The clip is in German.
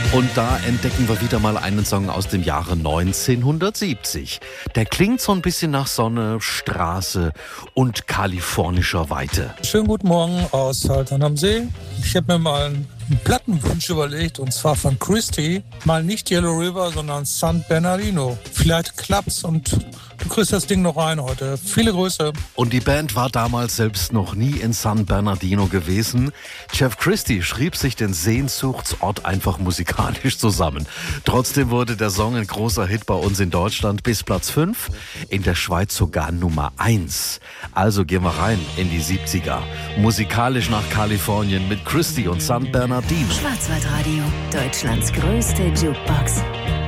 Und da entdecken wir wieder mal einen Song aus dem Jahre 1970. Der klingt so ein bisschen nach Sonne, Straße und kalifornischer Weite. Schönen guten Morgen aus Haltern am See. Ich habe mir mal einen Plattenwunsch überlegt, und zwar von Christy. Mal nicht Yellow River, sondern San Bernardino. Vielleicht klappt's und du kriegst das Ding noch rein heute. Viele Grüße. Und die Band war damals selbst noch nie in San Bernardino gewesen. Jeff Christy schrieb sich den Sehnsuchtsort einfach musikalisch zusammen. Trotzdem wurde der Song ein großer Hit bei uns in Deutschland bis Platz 5, in der Schweiz sogar Nummer 1. Also gehen wir rein in die 70er. Musikalisch nach Kalifornien mit Christy und San Bernardino. Schwarzwaldradio, Deutschlands größte Jukebox.